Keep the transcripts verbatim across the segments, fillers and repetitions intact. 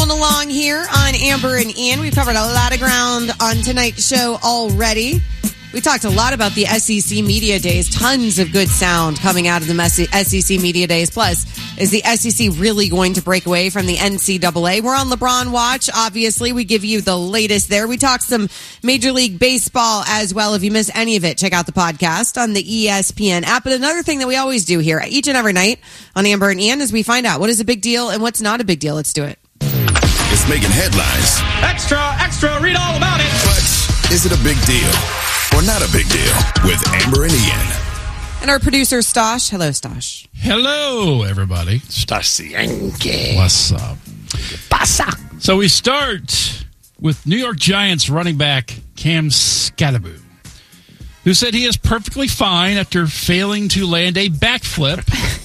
Rolling along here on Amber and Ian. We've covered a lot of ground on tonight's show already. We talked a lot about the S E C Media Days. Tons of good sound coming out of the S E C Media Days. Plus, is the S E C really going to break away from the N C double A? We're on LeBron Watch. Obviously, we give you the latest there. We talk some Major League Baseball as well. If you miss any of it, check out the podcast on the E S P N app. But another thing that we always do here each and every night on Amber and Ian is we find out what is a big deal and what's not a big deal. Let's do it. It's making headlines. Extra, extra, read all about it. But is it a big deal or not a big deal with Amber and Ian? And our producer, Stosh. Hello, Stosh. Hello, everybody. Stasienke. What's up? Pasa. So we start with New York Giants running back Cam Skattebo, who said he is perfectly fine after failing to land a backflip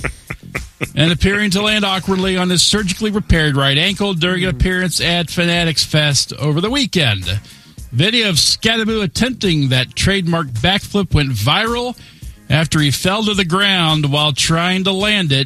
and appearing to land awkwardly on his surgically repaired right ankle during an appearance at Fanatics Fest over the weekend. Video of Skattebo attempting that trademark backflip went viral after he fell to the ground while trying to land it.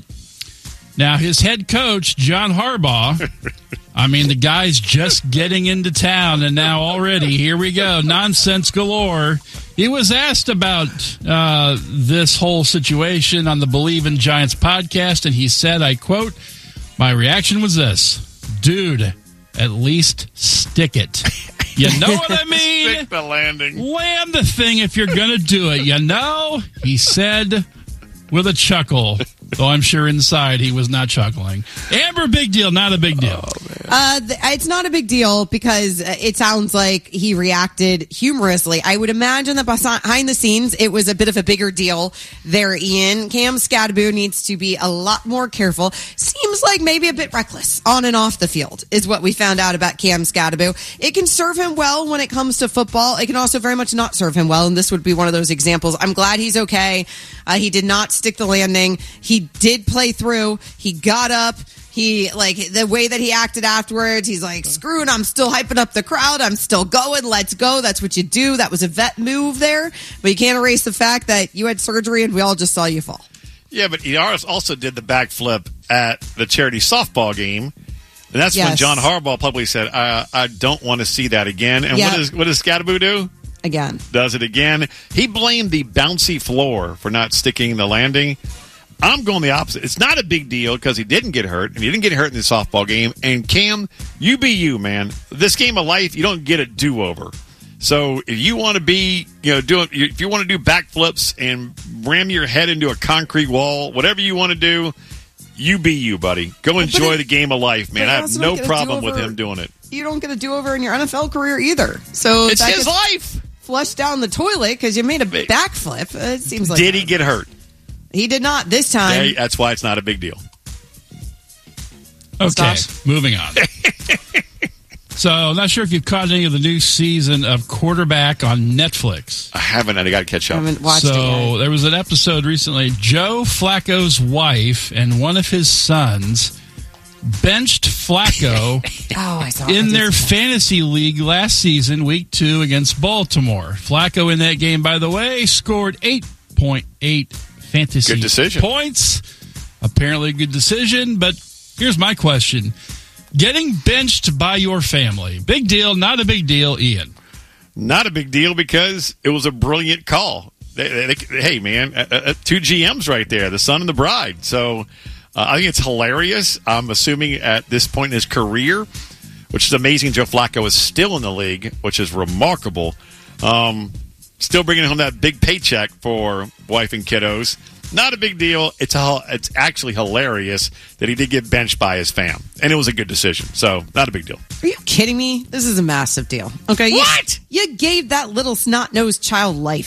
Now, his head coach, John Harbaugh, I mean, the guy's just getting into town, and now already, here we go, nonsense galore. He was asked about uh, this whole situation on the Believe in Giants podcast, and he said, I quote, "My reaction was this, dude, at least stick it. You know what I mean? Stick the landing. Land the thing if you're going to do it, you know?" He said with a chuckle, though I'm sure inside he was not chuckling. Amber, big deal, not a big deal. Oh, man. Uh, th- it's not a big deal because it sounds like he reacted humorously. I would imagine that behind the scenes, it was a bit of a bigger deal there, Ian. Cam Skattebo needs to be a lot more careful. Seems like maybe a bit reckless on and off the field is what we found out about Cam Skattebo. It can serve him well when it comes to football. It can also very much not serve him well, and this would be one of those examples. I'm glad he's okay. Uh, he did not stick the landing. He did play through. He got up. He, like, the way that he acted afterwards, he's like, screw it, I'm still hyping up the crowd. I'm still going. Let's go. That's what you do. That was a vet move there. But you can't erase the fact that you had surgery and we all just saw you fall. Yeah, but he also did the backflip at the charity softball game. And that's Yes. when John Harbaugh publicly said, I, I don't want to see that again. And Yeah. what, is, what does Skattebo do? Again. Does it again. He blamed the bouncy floor for not sticking the landing. I'm going the opposite. It's not a big deal because he didn't get hurt, and he didn't get hurt in the softball game. And Cam, you be you, man. This game of life, you don't get a do-over. So if you want to be, you know, doing, if you want to do backflips and ram your head into a concrete wall, whatever you want to do, you be you, buddy. Go enjoy it, the game of life, man. I have also no don't get a problem with do-over. him doing it. You don't get a do-over in your N F L career either. So It's that his gets life. flushed down the toilet because you made a backflip. It seems like Did he get hurt? He did not this time. Yeah, that's why it's not a big deal. Okay, Stosh. moving on. So, I'm not sure if you've caught any of the new season of Quarterback on Netflix. I haven't, and I got to catch I up. haven't watched so, it yet. there was an episode recently. Joe Flacco's wife and one of his sons benched Flacco Oh, I saw in I their did see that. fantasy league last season, week two, against Baltimore. Flacco in that game, by the way, scored eight point eight fantasy Good decision. points. Apparently a good decision, but here's my question. Getting benched by your family, big deal, not a big deal, Ian? Not a big deal because it was a brilliant call. They, they, they, hey, man, uh, uh, two G Ms right there, the son and the bride. So uh, I think it's hilarious. I'm assuming at this point in his career, which is amazing, Joe Flacco is still in the league, which is remarkable. Um, still bringing home that big paycheck for wife and kiddos. Not a big deal. It's a, it's actually hilarious that he did get benched by his fam, and it was a good decision. So, not a big deal. Are you kidding me? This is a massive deal. Okay. What? You, you gave that little snot-nosed child life.